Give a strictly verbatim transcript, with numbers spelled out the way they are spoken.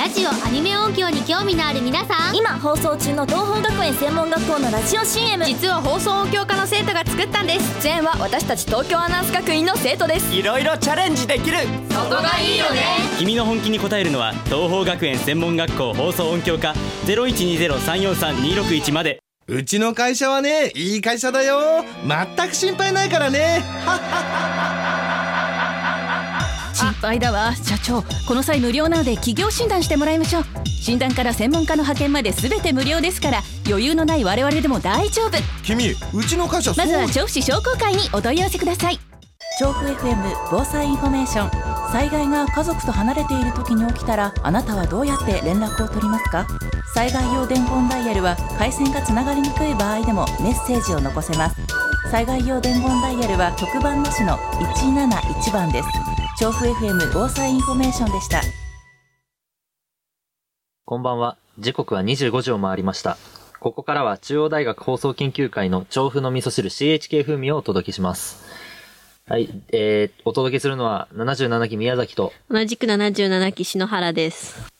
ラジオアニメ音響に興味のある皆さん、 今放送中の東邦学園専門学校のラジオ シーエム、 実は放送音響科の生徒が作ったんです。 出演は私たち東京アナウンス学院の生徒です。 いろいろチャレンジできる、 そこがいいよね。 君の本気に応えるのは東邦学園専門学校放送音響科 ゼロいちにゼロさんよんさんにろくいち まで。 うちの会社はね、いい会社だよ。全く心配ないからね。 心配だわ社長。この際無料なので企業診断してもらいましょう。診断から専門家の派遣まで全て無料ですから、余裕のない我々でも大丈夫。 君、うちの会社まずは調布市商工会にお問い合わせください。調布 エフエム 防災インフォメーション。災害が家族と離れている時に起きたら、あなたはどうやって連絡を取りますか？災害用伝言ダイヤルは回線がつながりにくい場合でもメッセージを残せます。災害用伝言ダイヤルは局番なしのいちなないちばんです。調布 エフエム 防災インフォメーションでした。 こんばんは。時刻はにじゅうごじを回りました。ここからは中央大学放送研究会の調布の味噌汁 シーエイチケー 風味をお届けします。はい、えー、お届けするのはななじゅうななき宮崎と同じくななじゅうななき篠原です。